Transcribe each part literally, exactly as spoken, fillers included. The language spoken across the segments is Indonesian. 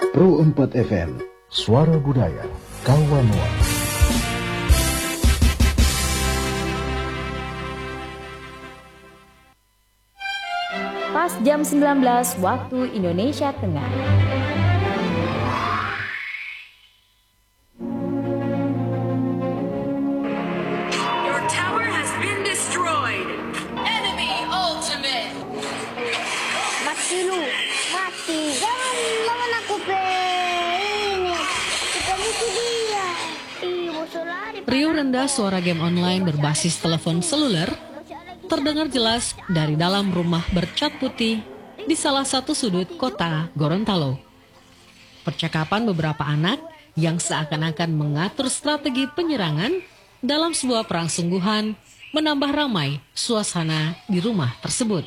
Pro empat F M, Suara Budaya, Kawanua. Pas jam sembilan belas waktu Indonesia Tengah. Your tower has been destroyed. Enemy ultimate. Mati lu, mati. Jangan lawan aku, Pe. Ini, kita musuh dia. Ih, musuh lari. Riuh rendah suara game online berbasis telepon seluler terdengar jelas dari dalam rumah bercat putih di salah satu sudut kota Gorontalo. Percakapan beberapa anak yang seakan-akan mengatur strategi penyerangan dalam sebuah perang sungguhan menambah ramai suasana di rumah tersebut.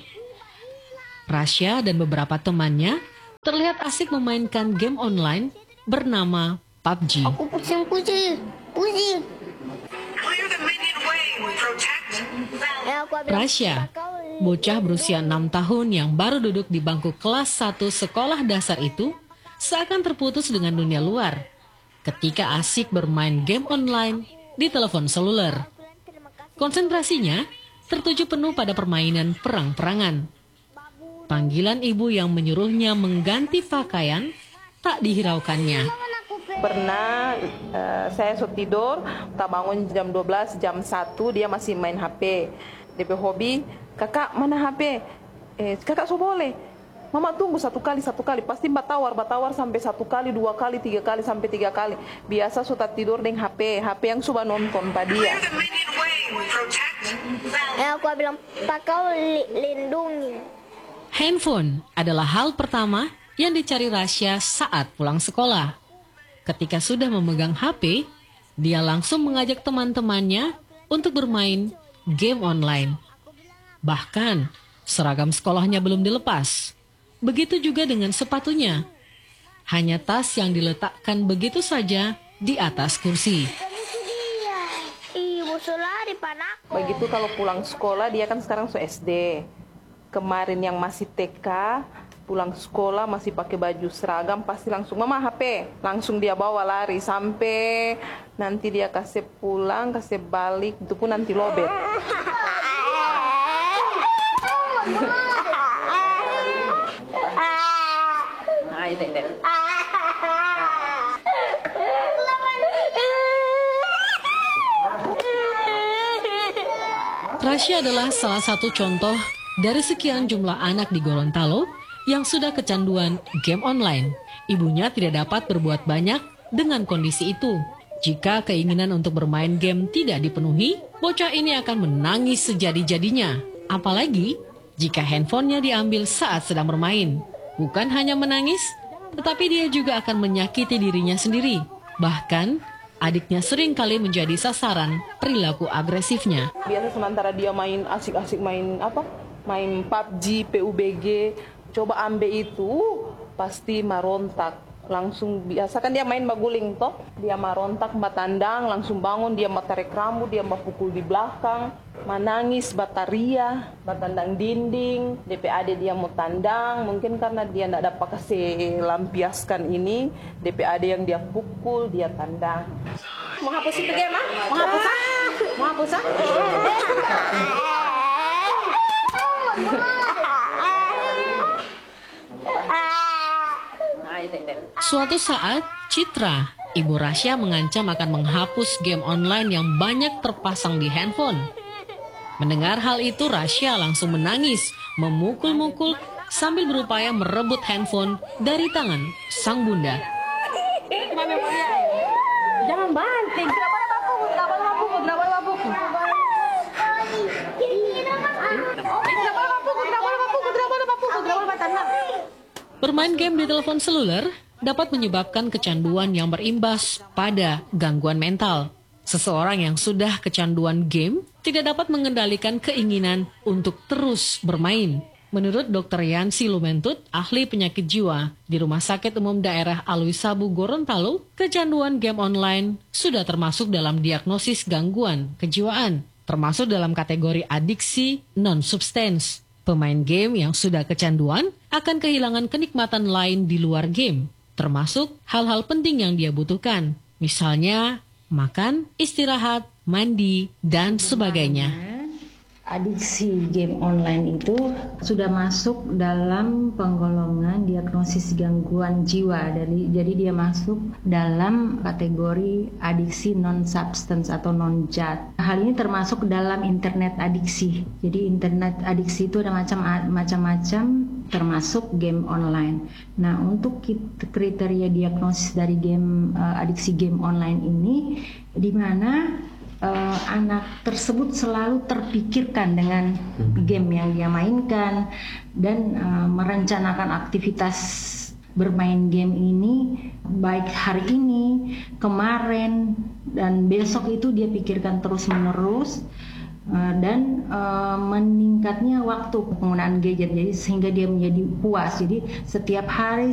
Rasya dan beberapa temannya terlihat asik memainkan game online bernama P U B G. Aku pusing-pusing, pusing. Clear the minion wave. Protect. Ya, aku bilang, Rasya, bocah berusia enam tahun yang baru duduk di bangku kelas satu sekolah dasar itu seakan terputus dengan dunia luar ketika asik bermain game online di telepon seluler. Konsentrasinya tertuju penuh pada permainan perang-perangan. Panggilan ibu yang menyuruhnya mengganti pakaian tak dihiraukannya. Pernah uh, saya sudah tidur, tak bangun jam dua belas, jam satu dia masih main H P. D P hobi, kakak mana H P? Eh, kakak so boleh. Mama tunggu satu kali, satu kali. Pasti batawar, batawar sampai satu kali, dua kali, tiga kali, sampai tiga kali. Biasa sudah tidur dengan H P, H P yang sudah nonton pada dia. Clear the minion wave. Protect. ya aku bilang, Pak kau li- lindungi. Handphone adalah hal pertama yang dicari Rasya saat pulang sekolah. Ketika sudah memegang H P, dia langsung mengajak teman-temannya untuk bermain game online. Bahkan, seragam sekolahnya belum dilepas. Begitu juga dengan sepatunya. Hanya tas yang diletakkan begitu saja di atas kursi. Musuh dia. Ih, musuh lari padaku. Begitu kalau pulang sekolah, dia kan sekarang so S D. Kemarin yang masih T K, pulang sekolah masih pakai baju seragam, pasti langsung, Mama H P. Langsung dia bawa lari, sampai nanti dia kasih pulang, kasih balik, itu pun nanti lobet. Rasya adalah salah satu contoh dari sekian jumlah anak di Gorontalo yang sudah kecanduan game online. Ibunya tidak dapat berbuat banyak dengan kondisi itu. Jika keinginan untuk bermain game tidak dipenuhi, bocah ini akan menangis sejadi-jadinya. Apalagi jika handphonenya diambil saat sedang bermain. Bukan hanya menangis, tetapi dia juga akan menyakiti dirinya sendiri. Bahkan, adiknya sering kali menjadi sasaran perilaku agresifnya. Biasa sementara dia main asik-asik main apa? Main P U B G, P U B G, coba ambil itu pasti marontak. Langsung biasa kan dia main baguling toh, dia marontak, batandang, langsung bangun, dia tarik rambut, dia pukul di belakang, menangis, bataria, batandang dinding, D P A D dia mau tandang, mungkin karena dia tidak dapat kasih lampiaskan ini, D P A D yang dia pukul, dia tandang. Mau hapus itu game ah? Mau hapus ah? Mau hapus ah? Suatu saat, Citra, ibu Rasya mengancam akan menghapus game online yang banyak terpasang di handphone. Mendengar hal itu, Rasya langsung menangis, memukul-mukul sambil berupaya merebut handphone dari tangan sang bunda. Jangan banting, kenapa ada baku? Kenapa ada baku? Kenapa ada baku? Kenapa ada baku? Kenapa ada baku? Kenapa ada batandang? Bermain game di telepon seluler dapat menyebabkan kecanduan yang berimbas pada gangguan mental. Seseorang yang sudah kecanduan game tidak dapat mengendalikan keinginan untuk terus bermain. Menurut dokter Yansi Lumentut, ahli penyakit jiwa di Rumah Sakit Umum Daerah Alwi Sabu Gorontalo, kecanduan game online sudah termasuk dalam diagnosis gangguan kejiwaan, termasuk dalam kategori adiksi non-substance. Pemain game yang sudah kecanduan akan kehilangan kenikmatan lain di luar game. termasuk hal-hal penting yang dia butuhkan, misalnya makan, istirahat, mandi, dan sebagainya. Adiksi game online itu sudah masuk dalam penggolongan diagnosis gangguan jiwa. Dari, jadi dia masuk dalam kategori adiksi non-substance atau non-jad. Hal ini termasuk dalam internet adiksi. Jadi internet adiksi itu ada macam macam-macam, termasuk game online. Nah, untuk kriteria diagnosis dari game uh, adiksi game online ini, di mana Uh, anak tersebut selalu terpikirkan dengan game yang dia mainkan dan uh, merencanakan aktivitas bermain game ini baik hari ini, kemarin, dan besok itu dia pikirkan terus-menerus. Uh, dan uh, meningkatnya waktu penggunaan gadget, jadi sehingga dia menjadi puas. Jadi setiap hari